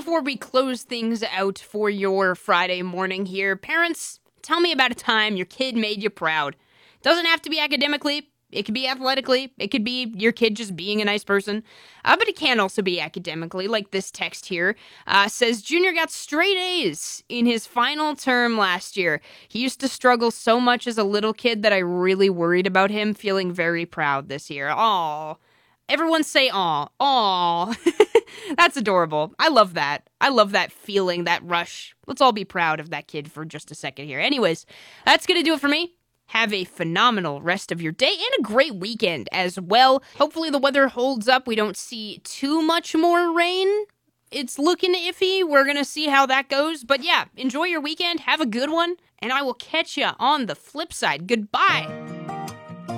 before we close things out for your Friday morning here, parents, tell me about a time your kid made you proud. Doesn't have to be academically. It could be athletically. It could be your kid just being a nice person. But it can also be academically, like this text here. Says, Junior got straight A's in his final term last year. He used to struggle so much as a little kid that I really worried about him, feeling very proud this year. Aw. Everyone say aw. Aw. That's adorable. I love that. I love that feeling, that rush. Let's all be proud of that kid for just a second here. Anyways, that's going to do it for me. Have a phenomenal rest of your day and a great weekend as well. Hopefully the weather holds up. We don't see too much more rain. It's looking iffy. We're going to see how that goes. But yeah, enjoy your weekend. Have a good one. And I will catch you on the flip side. Goodbye.